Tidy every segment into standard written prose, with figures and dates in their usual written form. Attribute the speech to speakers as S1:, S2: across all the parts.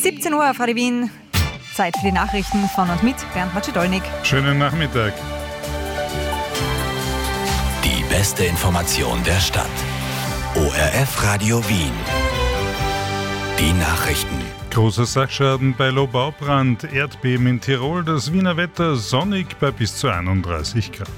S1: 17 Uhr auf Radio Wien. Zeit für die Nachrichten von und mit Bernd Macedolnik.
S2: Schönen Nachmittag.
S3: Die beste Information der Stadt. ORF Radio Wien. Die Nachrichten.
S2: Großer Sachschaden bei Lobaubrand, Erdbeben in Tirol, das Wiener Wetter sonnig bei bis zu 31 Grad.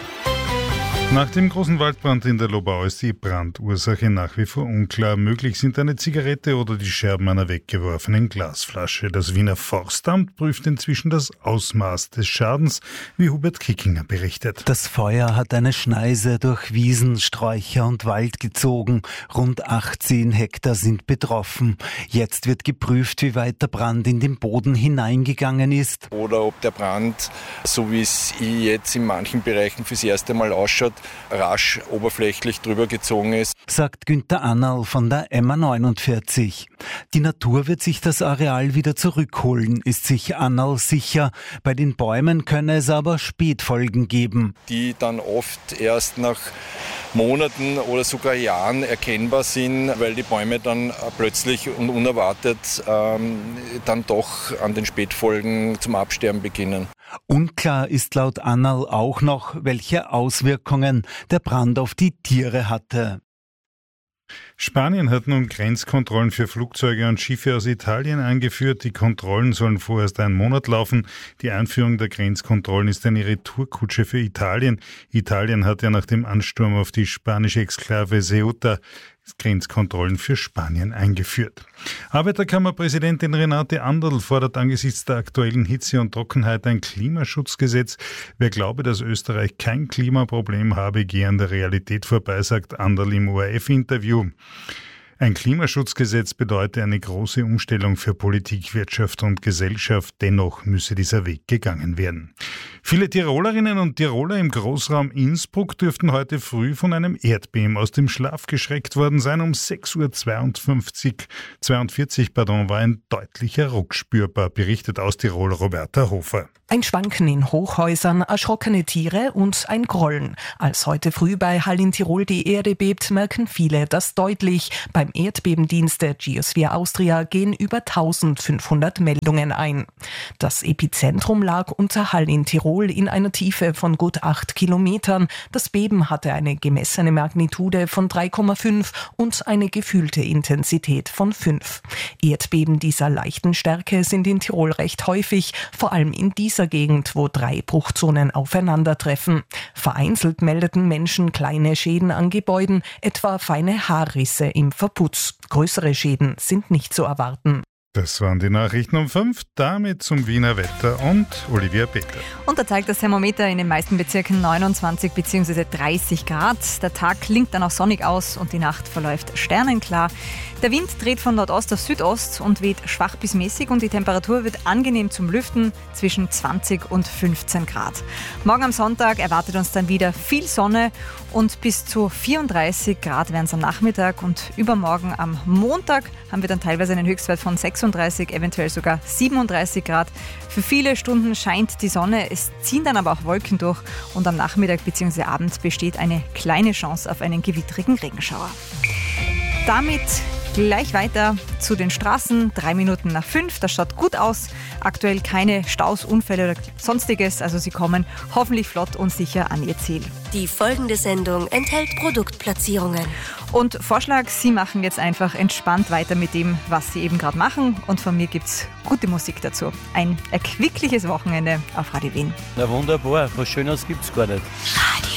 S2: Nach dem großen Waldbrand in der Lobau ist die Brandursache nach wie vor unklar. Möglich sind eine Zigarette oder die Scherben einer weggeworfenen Glasflasche. Das Wiener Forstamt prüft inzwischen das Ausmaß des Schadens, wie Hubert Kickinger berichtet.
S4: Das Feuer hat eine Schneise durch Wiesen, Sträucher und Wald gezogen. Rund 18 Hektar sind betroffen. Jetzt wird geprüft, wie weit der Brand in den Boden hineingegangen ist.
S5: Oder ob der Brand, so wie es jetzt in manchen Bereichen fürs erste Mal ausschaut, rasch oberflächlich drüber gezogen ist.
S4: Sagt Günther Annal von der MA49. Die Natur wird sich das Areal wieder zurückholen, ist sich Annal sicher. Bei den Bäumen könne es aber Spätfolgen geben.
S5: Die dann oft erst nach Monaten oder sogar Jahren erkennbar sind, weil die Bäume dann plötzlich und unerwartet dann doch an den Spätfolgen zum Absterben beginnen.
S4: Unklar ist laut Annal auch noch, welche Auswirkungen der Brand auf die Tiere hatte.
S2: Spanien hat nun Grenzkontrollen für Flugzeuge und Schiffe aus Italien eingeführt. Die Kontrollen sollen vorerst einen Monat laufen. Die Einführung der Grenzkontrollen ist eine Retourkutsche für Italien. Italien hat ja nach dem Ansturm auf die spanische Exklave Ceuta Grenzkontrollen für Spanien eingeführt. Arbeiterkammerpräsidentin Renate Anderl fordert angesichts der aktuellen Hitze und Trockenheit ein Klimaschutzgesetz. Wer glaube, dass Österreich kein Klimaproblem habe, gehe an der Realität vorbei, sagt Anderl im ORF-Interview. Ein Klimaschutzgesetz bedeutet eine große Umstellung für Politik, Wirtschaft und Gesellschaft. Dennoch müsse dieser Weg gegangen werden. Viele Tirolerinnen und Tiroler im Großraum Innsbruck dürften heute früh von einem Erdbeben aus dem Schlaf geschreckt worden sein. Um 6.42 Uhr war ein deutlicher Ruck spürbar, berichtet aus Tirol Roberta Hofer.
S6: Ein Schwanken in Hochhäusern, erschrockene Tiere und ein Grollen. Als heute früh bei Hall in Tirol die Erde bebt, merken viele das deutlich. Beim Erdbebendienst der Geosphere Austria gehen über 1500 Meldungen ein. Das Epizentrum lag unter Hall in Tirol in einer Tiefe von gut 8 Kilometern. Das Beben hatte eine gemessene Magnitude von 3,5 und eine gefühlte Intensität von 5. Erdbeben dieser leichten Stärke sind in Tirol recht häufig, vor allem in dieser Gegend, wo 3 Bruchzonen aufeinandertreffen. Vereinzelt meldeten Menschen kleine Schäden an Gebäuden, etwa feine Haarrisse im Verputz. Größere Schäden sind nicht zu erwarten.
S2: Das waren die Nachrichten um 5, damit zum Wiener Wetter und Olivia Peter.
S1: Und da zeigt das Thermometer in den meisten Bezirken 29 bzw. 30 Grad. Der Tag klingt dann auch sonnig aus und die Nacht verläuft sternenklar. Der Wind dreht von Nordost auf Südost und weht schwach bis mäßig und die Temperatur wird angenehm zum Lüften zwischen 20 und 15 Grad. Morgen am Sonntag erwartet uns dann wieder viel Sonne und bis zu 34 Grad werden es am Nachmittag und übermorgen am Montag haben wir dann teilweise einen Höchstwert von 36, eventuell sogar 37 Grad. Für viele Stunden scheint die Sonne, es ziehen dann aber auch Wolken durch und am Nachmittag bzw. Abend besteht eine kleine Chance auf einen gewittrigen Regenschauer. Damit gleich weiter zu den Straßen. 3 Minuten nach 5. Das schaut gut aus. Aktuell keine Staus, Unfälle oder Sonstiges. Also Sie kommen hoffentlich flott und sicher an Ihr Ziel.
S7: Die folgende Sendung enthält Produktplatzierungen.
S1: Und Vorschlag, Sie machen jetzt einfach entspannt weiter mit dem, was Sie eben gerade machen. Und von mir gibt's gute Musik dazu. Ein erquickliches Wochenende auf Radio Wien.
S8: Na wunderbar, was Schöneres gibt's gar nicht.
S7: Radio